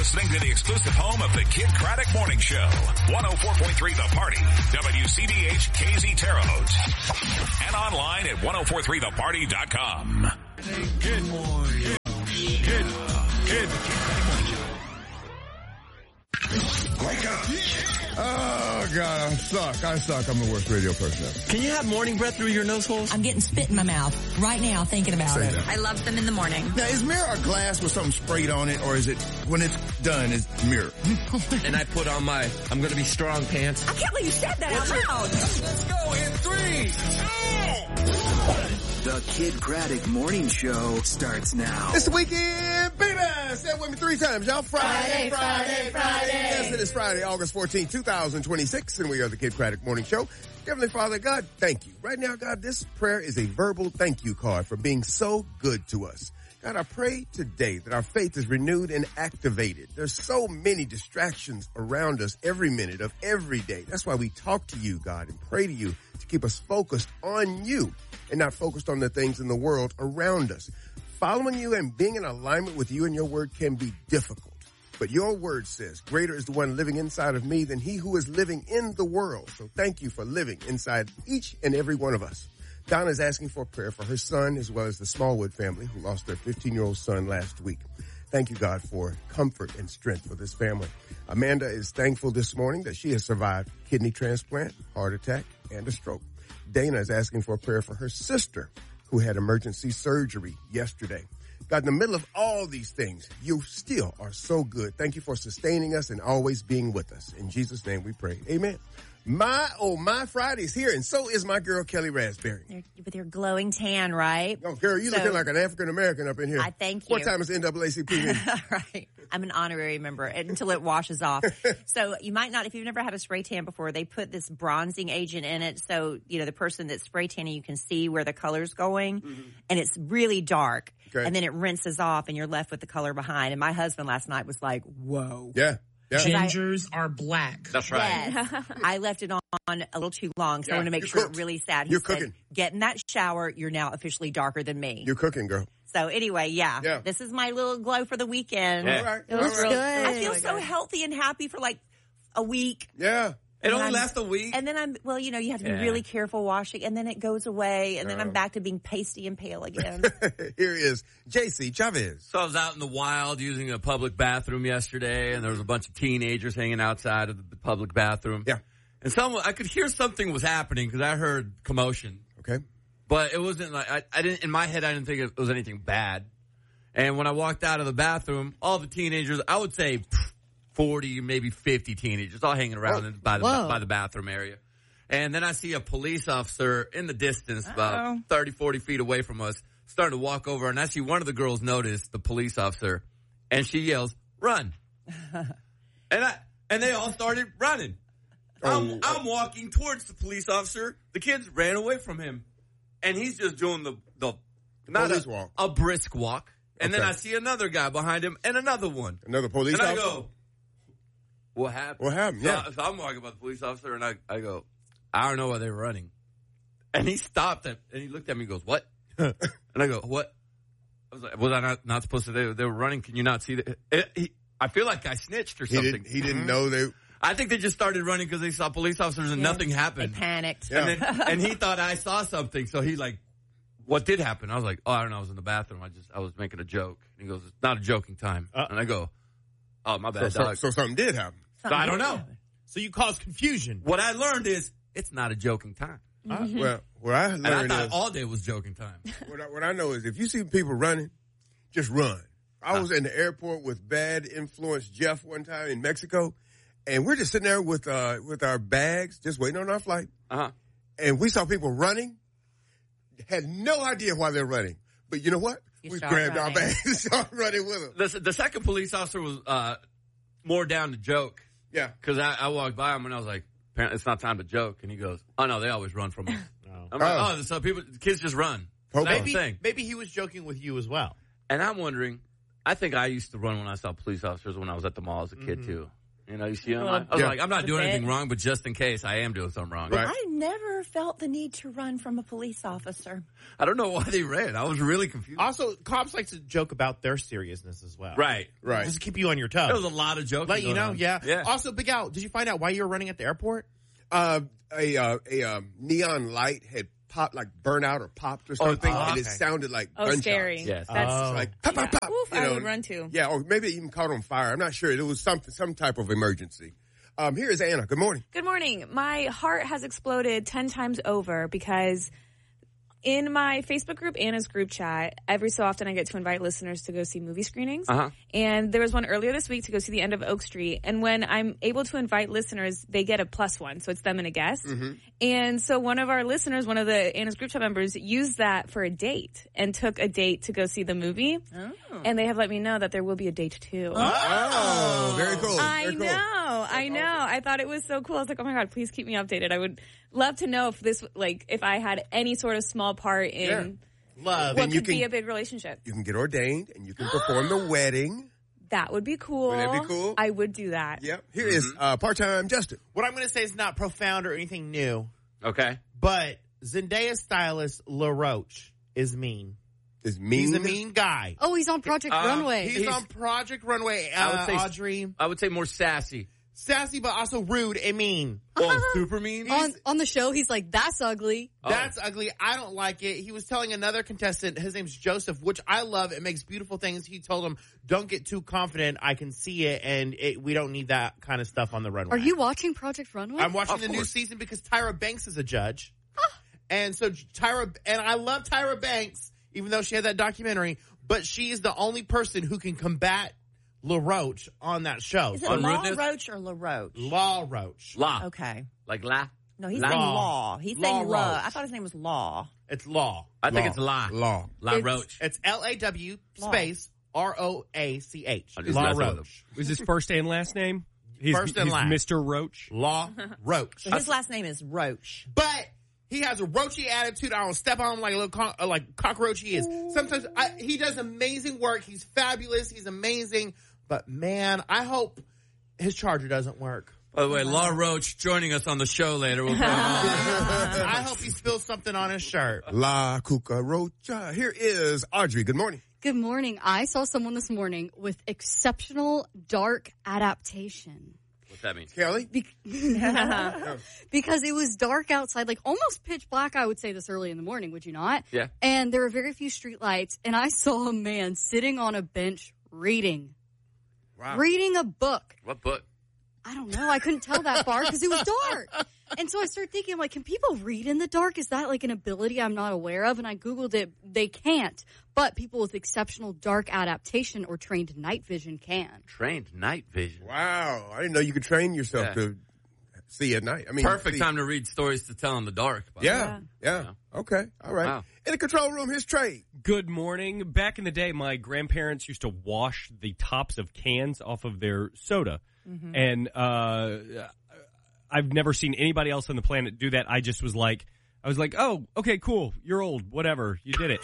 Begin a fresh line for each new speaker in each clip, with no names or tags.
listening to the exclusive home of the Kid Craddock Morning Show. 104.3 The Party. WCBH KZ Terre Haute. And online at 1043theparty.com.
Good morning. Good.
Wake up. Oh, God, I suck. I'm the worst radio person ever.
Can you have morning breath through your nose holes?
I'm getting spit in my mouth right now thinking about it.
I love them in the morning.
Now, is mirror a glass with something sprayed on it, or is it, when it's done, it's mirror?
And I put on my I'm going to be strong pants.
I can't believe you said that out loud.
Let's go in 3.
The Kid Craddock Morning Show starts now.
It's the weekend, baby! Say it with me 3 times, y'all. Friday. Yes, it is Friday, August 14, 2026, and we are the Kid Craddock Morning Show. Heavenly Father, God, thank you. Right now, God, this prayer is a verbal thank you card for being so good to us. God, I pray today that our faith is renewed and activated. There's so many distractions around us every minute of every day. That's why we talk to you, God, and pray to you to keep us focused on you and not focused on the things in the world around us. Following you and being in alignment with you and your word can be difficult. But your word says, greater is the one living inside of me than he who is living in the world. So thank you for living inside each and every one of us. Donna is asking for a prayer for her son as well as the Smallwood family who lost their 15-year-old son last week. Thank you, God, for comfort and strength for this family. Amanda is thankful this morning that she has survived kidney transplant, heart attack, and a stroke. Dana is asking for a prayer for her sister who had emergency surgery yesterday. God, in the middle of all these things, you still are so good. Thank you for sustaining us and always being with us. In Jesus' name we pray. Amen. My Friday's here, and so is my girl, Kelly Raspberry.
With your glowing tan, right?
Oh, girl, you looking like an African-American up in here.
I thank you.
What time is NAACP?
Right. I'm an honorary member until it washes off. So you might not, if you've never had a spray tan before, they put this bronzing agent in it. So, you know, the person that's spray tanning, you can see where the color's going. Mm-hmm. And it's really dark. Okay. And then it rinses off and you're left with the color behind. And my husband last night was like, whoa.
Yeah.
Gingers are black.
That's right.
Yes. I left it on a little too long, so I want to make sure it's really sad.
You're cooking.
Get in that shower. You're now officially darker than me.
You're cooking, girl.
So anyway, yeah. This is my little glow for the weekend.
Yeah. All right.
It looks good. I feel so healthy and happy for like a week.
Yeah.
It only lasts a week.
And then you have to be really careful washing, and then it goes away, and then I'm back to being pasty and pale again.
Here is JC Chavez.
So I was out in the wild using a public bathroom yesterday, and there was a bunch of teenagers hanging outside of the public bathroom.
Yeah.
And I could hear something was happening because I heard commotion.
Okay.
But it wasn't like, I didn't, in my head, I didn't think it was anything bad. And when I walked out of the bathroom, all the teenagers, I would say 40, maybe 50 teenagers all hanging around by the bathroom area. And then I see a police officer in the distance, about 30, 40 feet away from us, starting to walk over. And I see one of the girls notice the police officer, and she yells, "Run!" and they all started running. I'm walking towards the police officer. The kids ran away from him, and he's just doing the not
walk,
a brisk walk. And then I see another guy behind him, and another one,
another police officer.
And I go, "What happened?"
What happened? Yeah.
So I'm walking by the police officer, and I go, "I don't know why they were running." And he stopped and he looked at me and goes, "What?" And I go, "What?" I was like, "Was I not supposed to? They were running. Can you not see that?" I feel like I snitched or something.
He didn't know they.
I think they just started running because they saw police officers and nothing happened.
They panicked.
Yeah.
And he thought I saw something. So he what did happen? I was like, I don't know. I was in the bathroom. I was making a joke. And he goes, "It's not a joking time." And I go, "Oh, my bad, dog."
So something did happen.
I don't know.
So you caused confusion.
What I learned is it's not a joking time.
Well, what I learned
and I thought all day was joking time.
What I know is if you see people running, just run. I was in the airport with bad influence Jeff one time in Mexico, and we're just sitting there with our bags, just waiting on our flight. And we saw people running, had no idea why they're running. But you know what? We grabbed our bags and started running with them.
The second police officer was more down to joke.
Yeah.
Because I walked by him and I was like, "Apparently it's not time to joke." And he goes, "Oh, no, they always run from us." I'm like, so kids just run.
Maybe he was joking with you as well.
And I'm wondering, I think I used to run when I saw police officers when I was at the mall as a kid, too. You know, you see him. I was like, I'm not doing anything wrong, but just in case, I am doing something wrong.
Right.
I never felt the need to run from a police officer.
I don't know why they ran. I was really confused.
Also, cops like to joke about their seriousness as well.
Right.
Just to keep you on your toes.
There was a lot of joking.
Let you know,
on.
yeah. Also, Big Al, did you find out why you were running at the airport?
A neon light had popped, like burnt out or popped or something, and it sounded like gunshots.
Scary.
Yes.
That's
Like pop, pop, pop.
Oof, I would run too.
Yeah, or maybe it even caught on fire. I'm not sure. It was some type of emergency. Here is Anna. Good morning.
Good morning. My heart has exploded 10 times over because in my Facebook group, Anna's group chat, every so often I get to invite listeners to go see movie screenings. And there was one earlier this week to go see The End of Oak Street. And when I'm able to invite listeners, they get a +1. So it's them and a guest. And so one of our listeners, one of the Anna's group chat members, used that for a date and took a date to go see the movie. And they have let me know that there will be a date too.
Oh, very cool.
I know. I thought it was so cool. I was like, oh my God, please keep me updated. I would love to know if this, like, if I had any sort of small part in
love.
what could be a big relationship.
You can get ordained and you can perform the wedding.
That would be cool.
Would that be cool?
I would do that.
Yep. Here is part-time Justin.
What I'm going to say is not profound or anything new,
Okay.
but Zendaya stylist LaRoche is mean.
Is mean?
He's a mean guy.
Oh, he's on Project Runway.
He's on Project Runway, Audrey.
I would say more sassy.
Sassy, but also rude and mean.
Oh, super mean?
On the show, he's like, that's ugly.
That's ugly. I don't like it. He was telling another contestant, his name's Joseph, which I love. It makes beautiful things. He told him, don't get too confident. I can see it, and we don't need that kind of stuff on the runway.
Are you watching Project Runway?
I'm watching the new season because Tyra Banks is a judge. And so I love Tyra Banks, even though she had that documentary, but she is the only person who can combat LaRoche on that show.
Is it LaRoche or LaRoche?
LaRoche.
La.
Okay.
Like la?
No, he's saying Law. He's saying La. I thought his name was Law.
It's Law.
I think it's La.
Law.
La Roach.
It's LAW space ROACH.
LaRoche.
Is his first and last name?
First and last.
Mr. Roach?
Law Roach.
So his last name is Roach.
But he has a roachy attitude. I don't step on him like a little like cockroach he is. Sometimes he does amazing work. He's fabulous. He's amazing. But man, I hope his charger doesn't work.
By the way, La Roach joining us on the show later. We'll
I hope he spills something on his shirt.
La Cucaracha. Here is Audrey. Good morning.
Good morning. I saw someone this morning with exceptional dark adaptation.
What's that mean?
Kelly?
Because it was dark outside, like almost pitch black, I would say, this early in the morning, would you not?
Yeah.
And there were very few street lights, and I saw a man sitting on a bench reading.
Wow.
Reading a book.
What book?
I don't know. I couldn't tell that far because it was dark. And so I started thinking, like, can people read in the dark? Is that like an ability I'm not aware of? And I Googled it. They can't. But people with exceptional dark adaptation or trained night vision can.
Trained night vision.
Wow. I didn't know you could train yourself to see at night. I mean,
perfect time to read stories to tell in the dark.
Yeah. Okay. All right.
Wow.
In the control room, here's Trey.
Good morning. Back in the day, my grandparents used to wash the tops of cans off of their soda. Mm-hmm. And I've never seen anybody else on the planet do that. I was like, oh, okay, cool. You're old. Whatever. You did it.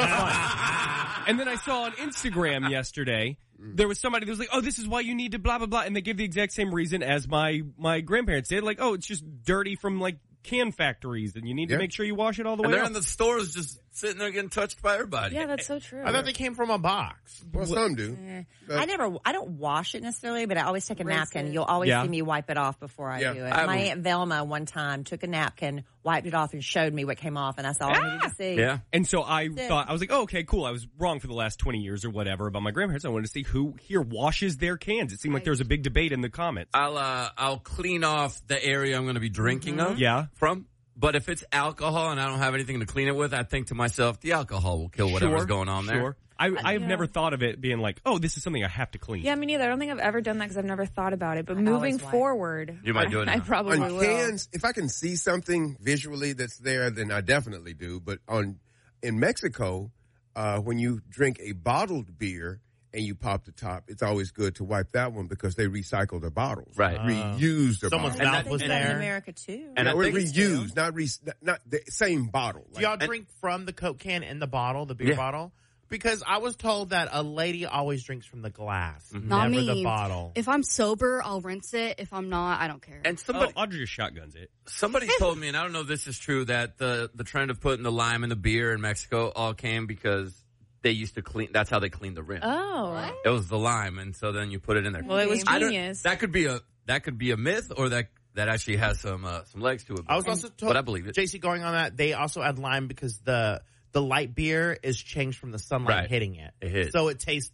And then I saw on Instagram yesterday, there was somebody that was like, oh, this is why you need to blah, blah, blah. And they gave the exact same reason as my grandparents did. Like, oh, it's just dirty from, like, can factories, and you need to make sure you wash it all the way.
And they're
up.
in the stores just sitting there getting touched by everybody.
Yeah, that's so true.
I thought they came from a box.
Well, some do.
I don't wash it necessarily, but I always take a napkin. You'll always see me wipe it off before I do it. My Aunt Velma one time took a napkin, wiped it off, and showed me what came off, and that's all I needed to see.
Yeah. And so I thought, I was like, oh, okay, cool. I was wrong for the last 20 years or whatever about my grandparents. I wanted to see who here washes their cans. It seemed like there was a big debate in the comments.
I'll clean off the area I'm going to be drinking from. But if it's alcohol and I don't have anything to clean it with, I think to myself, the alcohol will kill whatever's going on there.
Sure. I've never thought of it being like, oh, this is something I have to clean.
Yeah, me neither. I don't think I've ever done that because I've never thought about it. But moving forward,
you might do it now.
I probably
on
will.
Cans, if I can see something visually that's there, then I definitely do. But in Mexico, when you drink a bottled beer and you pop the top, it's always good to wipe that one because they recycle their bottles.
Right.
Reuse their
Someone's
bottles.
mouth was
in
there.
America too.
And I think
reuse, not the same bottle.
Do y'all drink from the Coke can in the bottle, the beer bottle? Because I was told that a lady always drinks from the glass,
Not
never
me.
the bottle.
If I'm sober, I'll rinse it. If I'm not, I don't care.
And somebody,
Audrey just shotguns it.
somebody told me, and I don't know if this is true, that the trend of putting the lime in the beer in Mexico all came because they used to clean. That's how they cleaned the rim.
Oh.
It was the lime, and so then you put it in there.
Well, it was
I don't-
genius.
That could be a myth, or that actually has some legs to it.
I was also told,
but I believe it.
JC, going on that, they also add lime because the light beer is changed from the sunlight
Right.
hitting it.
It hits.
So it tastes